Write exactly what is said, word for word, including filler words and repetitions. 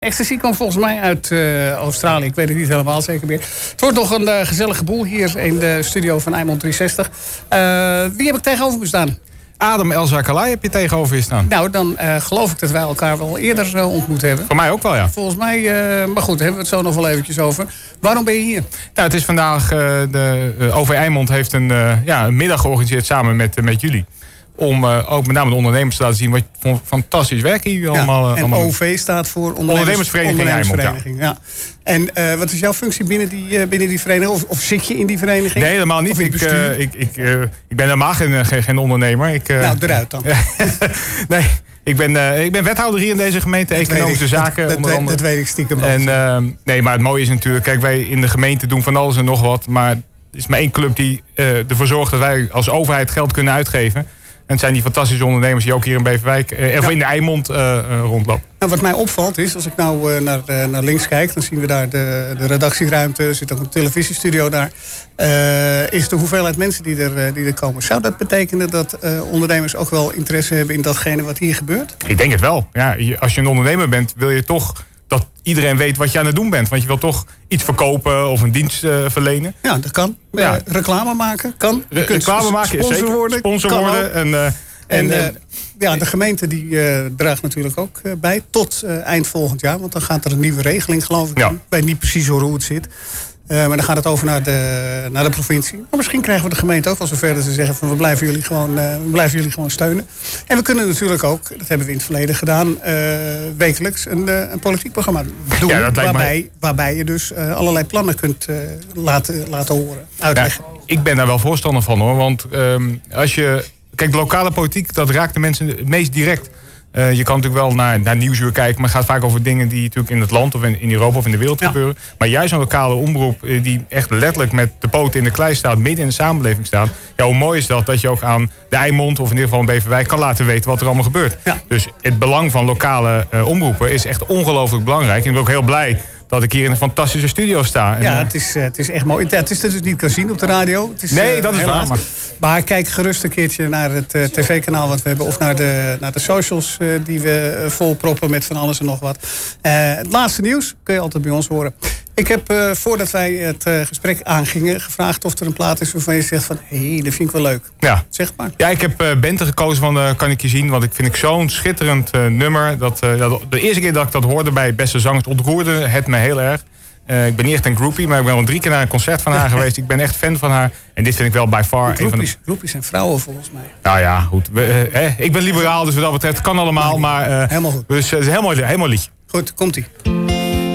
Ecstasy kwam volgens mij uit uh, Australië. Ik weet het niet helemaal zeker meer. Het wordt nog een uh, gezellige boel hier in de studio van Eimond driehonderdzestig. Uh, wie heb ik tegenover me staan? Adam El Zakalai heb je tegenover je staan. Nou, dan uh, geloof ik dat wij elkaar wel eerder uh, ontmoet hebben. Voor mij ook wel, ja. Volgens mij, uh, maar goed, daar hebben we het zo nog wel eventjes over. Waarom ben je hier? Nou, het is vandaag, uh, de uh, O V Eimond heeft een, uh, ja, een middag georganiseerd samen met, uh, met jullie. Om uh, ook met name de ondernemers te laten zien wat voor fantastisch werk hier ja, allemaal... Uh, en allemaal... O V staat voor ondernemers, Ondernemersvereniging, ondernemersvereniging ja. Ja. En uh, wat is jouw functie binnen die, uh, binnen die vereniging? Of, of zit je in die vereniging? Nee, helemaal niet. Ik, uh, ik, ik, uh, ik ben helemaal geen, geen, geen ondernemer. Ik, uh... Nou, eruit dan. nee, ik ben, uh, ik ben wethouder hier in deze gemeente, dat economische zaken. Dat, onder dat, andere. dat weet ik stiekem. En, uh, nee, maar het mooie is natuurlijk, kijk, wij in de gemeente doen van alles en nog wat. Maar er is maar één club die uh, ervoor zorgt dat wij als overheid geld kunnen uitgeven. En het zijn die fantastische ondernemers die ook hier in Beverwijk, eh, of ja. in de Eimond uh, uh, rondlopen. Nou, wat mij opvalt is, als ik nou uh, naar, uh, naar links kijk, dan zien we daar de, de redactieruimte, er zit ook een televisiestudio daar. Uh, is de hoeveelheid mensen die er, uh, die er komen. Zou dat betekenen dat uh, ondernemers ook wel interesse hebben in datgene wat hier gebeurt? Ik denk het wel. Ja, als je een ondernemer bent, wil je toch dat iedereen weet wat je aan het doen bent. Want je wil toch iets verkopen of een dienst uh, verlenen. Ja, dat kan. Ja. Uh, reclame maken kan. Re- reclame maken, sponsor zeker. Worden, sponsor worden. En, uh, en, en uh, ja, de gemeente die uh, draagt natuurlijk ook uh, bij tot uh, eind volgend jaar. Want dan gaat er een nieuwe regeling, geloof ik. Ja. Ik weet niet precies hoe het zit. Uh, maar dan gaat het over naar de, naar de provincie. Maar misschien krijgen we de gemeente ook wel zover dat ze zeggen van we blijven jullie gewoon, uh, we blijven jullie gewoon steunen. En we kunnen natuurlijk ook, dat hebben we in het verleden gedaan, uh, wekelijks een, uh, een politiek programma doen. Ja, dat waarbij, mij... waarbij je dus uh, allerlei plannen kunt uh, laten, laten horen, uitleggen. Ja, ik ben daar wel voorstander van hoor. Want um, als je. Kijk, de lokale politiek, dat raakt de mensen het meest direct. Uh, je kan natuurlijk wel naar, naar Nieuwsuur kijken, maar het gaat vaak over dingen die natuurlijk in het land of in, in Europa of in de wereld ja. gebeuren. Maar juist een lokale omroep uh, die echt letterlijk met de poten in de klei staat, midden in de samenleving staat. Ja, hoe mooi is dat dat je ook aan de Eimond of in ieder geval in Beverwijk kan laten weten wat er allemaal gebeurt. Ja. Dus het belang van lokale uh, omroepen is echt ongelooflijk belangrijk. En ik ben ook heel blij dat ik hier in een fantastische studio sta. Ja, het is, het is echt mooi. Het is dat dus niet kan zien op de radio. Het is, nee, dat is waar. Maar... maar kijk gerust een keertje naar het uh, tv-kanaal wat we hebben. Of naar de, naar de socials uh, die we uh, volproppen met van alles en nog wat. Uh, het laatste nieuws kun je altijd bij ons horen. Ik heb, uh, voordat wij het uh, gesprek aangingen, gevraagd of er een plaat is waarvan je zegt van, hé, hey, dat vind ik wel leuk. Ja. Zeg maar. Ja, ik heb uh, Bente gekozen van uh, Kan ik je zien, want ik vind ik zo'n schitterend uh, nummer. Dat, uh, dat, de eerste keer dat ik dat hoorde bij Beste Zangers ontroerde het me heel erg. Uh, ik ben niet echt een groupie, maar ik ben al drie keer naar een concert van haar geweest. Ik ben echt fan van haar. En dit vind ik wel by far een van de... Groupies zijn vrouwen volgens mij. Nou ja, goed. We, uh, eh, ik ben liberaal, dus wat dat betreft kan allemaal. Maar, uh, helemaal goed. Dus het uh, is een heel mooi, heel mooi liedje. Goed, komt-ie.